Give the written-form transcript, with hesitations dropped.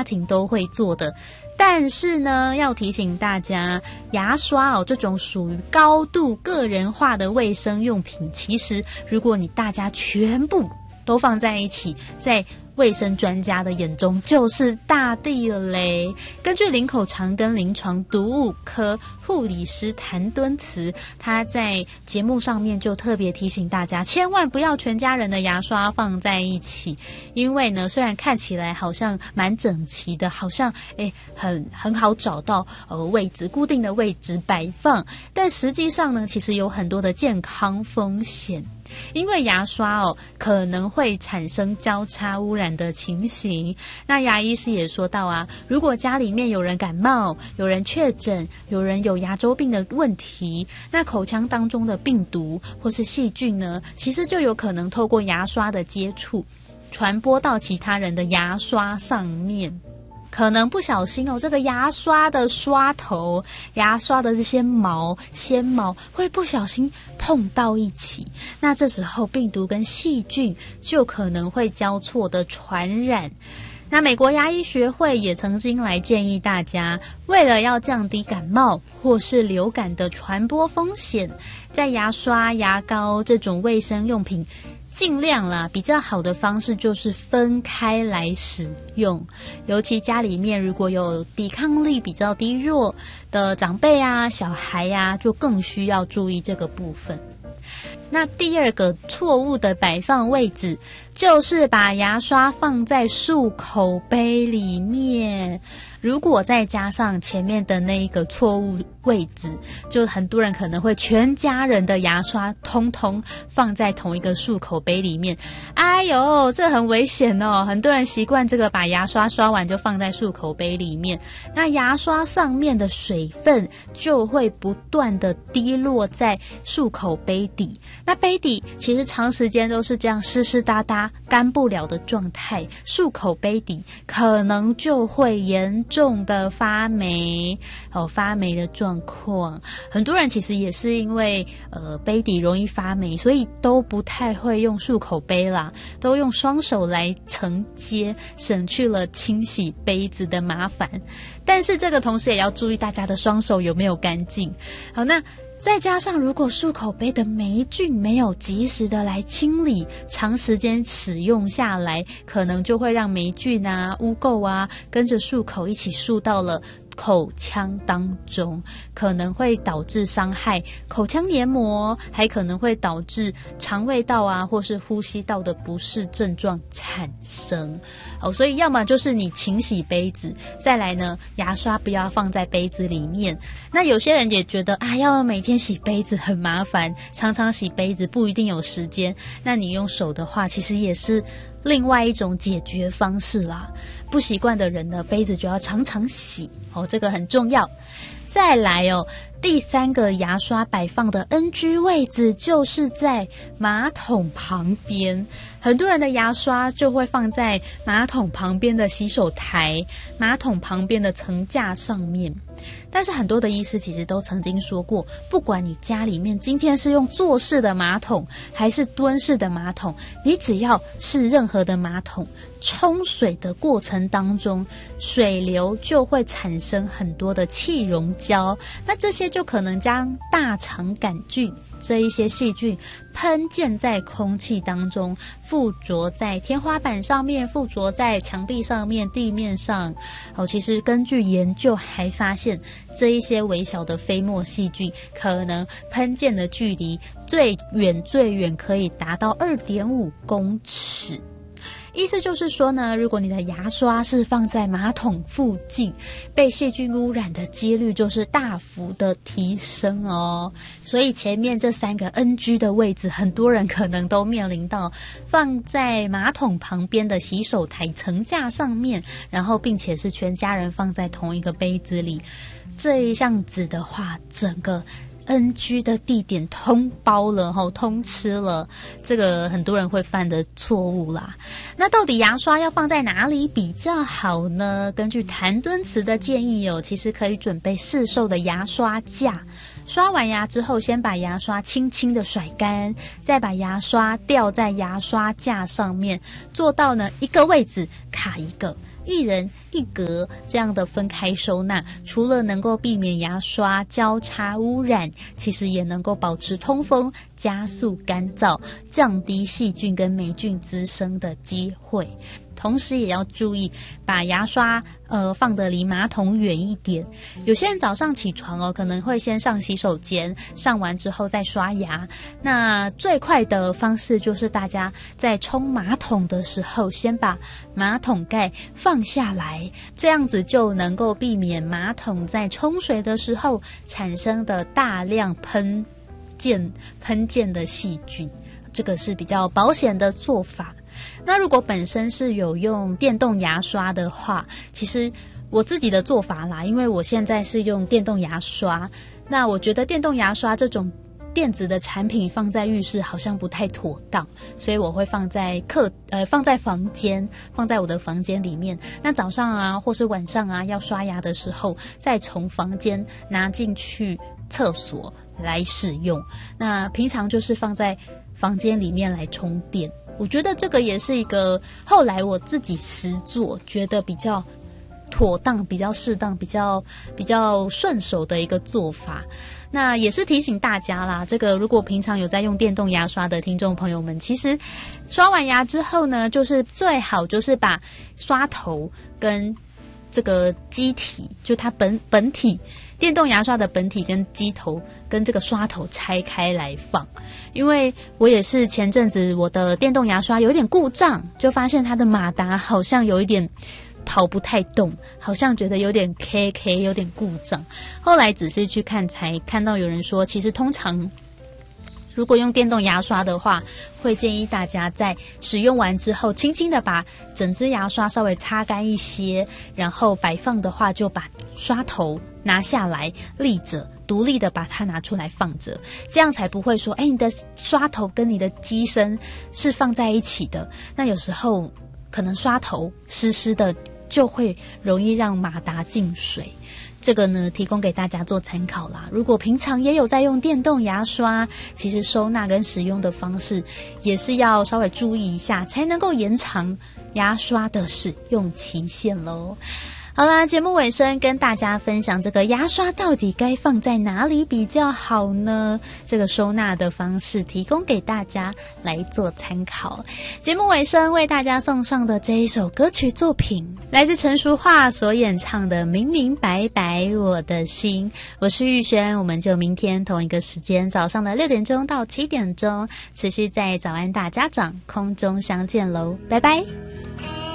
庭都会做的。但是呢，要提醒大家，牙刷这种属于高度个人化的卫生用品，其实如果你大家全部都放在一起，在卫生专家的眼中就是大地了嘞。根据林口长庚临床毒物科护理师谭敦慈，他在节目上面就特别提醒大家，千万不要全家人的牙刷放在一起，因为呢，虽然看起来好像蛮整齐的，好像很好找到位置固定的位置摆放，但实际上呢，其实有很多的健康风险。因为牙刷可能会产生交叉污染的情形。那牙医师也说到啊，如果家里面有人感冒，有人确诊，有人有牙周病的问题，那口腔当中的病毒或是细菌呢，其实就有可能透过牙刷的接触传播到其他人的牙刷上面。可能不小心这个牙刷的刷头，牙刷的这些纤毛会不小心碰到一起，那这时候病毒跟细菌就可能会交错的传染。那美国牙医学会也曾经来建议大家，为了要降低感冒或是流感的传播风险，在牙刷、牙膏这种卫生用品尽量啦，比较好的方式就是分开来使用，尤其家里面如果有抵抗力比较低弱的长辈啊、小孩啊，就更需要注意这个部分。那第二个错误的摆放位置，就是把牙刷放在漱口杯里面。如果再加上前面的那一个错误位置，就很多人可能会全家人的牙刷通通放在同一个漱口杯里面。哎呦，这很危险哦！很多人习惯这个把牙刷刷完就放在漱口杯里面，那牙刷上面的水分就会不断的滴落在漱口杯底。那杯底其实长时间都是这样湿湿哒哒干不了的状态，漱口杯底可能就会严重的发霉的状况。很多人其实也是因为杯底容易发霉，所以都不太会用漱口杯啦，都用双手来承接，省去了清洗杯子的麻烦。但是这个同时也要注意大家的双手有没有干净。好，那再加上如果漱口杯的霉菌没有及时的来清理，长时间使用下来，可能就会让霉菌啊、污垢啊跟着漱口一起漱到了口腔当中，可能会导致伤害口腔黏膜，还可能会导致肠胃道啊或是呼吸道的不适症状产生。所以要么就是你勤洗杯子，再来呢，牙刷不要放在杯子里面。那有些人也觉得要每天洗杯子很麻烦，常常洗杯子不一定有时间，那你用手的话其实也是另外一种解决方式啦。不习惯的人呢，杯子就要常常洗这个很重要。再来第三个牙刷摆放的 NG 位置就是在马桶旁边。很多人的牙刷就会放在马桶旁边的洗手台、马桶旁边的层架上面。但是很多的医师其实都曾经说过，不管你家里面今天是用坐式的马桶还是蹲式的马桶，你只要是任何的马桶，冲水的过程当中，水流就会产生很多的气溶胶，那这些就可能将大肠杆菌这一些细菌喷溅在空气当中，附着在天花板上面，附着在墙壁上面、地面上。其实根据研究还发现，这一些微小的飞沫细菌可能喷溅的距离最远可以达到2.5公尺。意思就是说呢，如果你的牙刷是放在马桶附近，被细菌污染的几率就是大幅的提升哦。所以前面这3个 NG 的位置，很多人可能都面临到放在马桶旁边的洗手台层架上面，然后并且是全家人放在同一个杯子里，这样子的话，整个NG 的地点通包了通吃了，这个很多人会犯的错误啦。那到底牙刷要放在哪里比较好呢？根据谭敦慈的建议其实可以准备市售的牙刷架，刷完牙之后先把牙刷轻轻的甩干，再把牙刷吊在牙刷架上面，做到呢一个位置卡一个， 一人一格这样的分开收纳，除了能够避免牙刷交叉污染，其实也能够保持通风，加速干燥，降低细菌跟霉菌滋生的机会。同时也要注意把牙刷放得离马桶远一点。有些人早上起床可能会先上洗手间，上完之后再刷牙。那最快的方式就是大家在冲马桶的时候先把马桶盖放下来，这样子就能够避免马桶在冲水的时候产生的大量喷溅的细菌，这个是比较保险的做法。那如果本身是有用电动牙刷的话，其实我自己的做法啦，因为我现在是用电动牙刷，那我觉得电动牙刷这种电子的产品放在浴室好像不太妥当，所以我会放在房间，放在我的房间里面。那早上啊或是晚上啊要刷牙的时候，再从房间拿进去厕所来使用。那平常就是放在房间里面来充电。我觉得这个也是一个后来我自己实做觉得比较妥当、比较适当、比较顺手的一个做法。那也是提醒大家啦，这个如果平常有在用电动牙刷的听众朋友们，其实刷完牙之后呢，就是最好就是把刷头跟这个基体，就它本体电动牙刷的本体跟机头跟这个刷头拆开来放。因为我也是前阵子我的电动牙刷有点故障，就发现它的马达好像有一点跑不太动，好像觉得有点 KK 有点故障。后来仔细去看才看到有人说，其实通常如果用电动牙刷的话，会建议大家在使用完之后轻轻的把整支牙刷稍微擦干一些，然后摆放的话就把刷头拿下来立着，独立的把它拿出来放着，这样才不会说你的刷头跟你的机身是放在一起的，那有时候可能刷头湿湿的就会容易让马达进水。这个呢提供给大家做参考啦。如果平常也有在用电动牙刷，其实收纳跟使用的方式也是要稍微注意一下，才能够延长牙刷的使用期限咯。好啦，节目尾声跟大家分享这个牙刷到底该放在哪里比较好呢？这个收纳的方式提供给大家来做参考。节目尾声为大家送上的这一首歌曲作品，来自陈淑桦所演唱的《明明白白我的心》。我是玉轩，我们就明天同一个时间早上的6点钟到7点钟，持续在早安大家长空中相见喽，拜拜。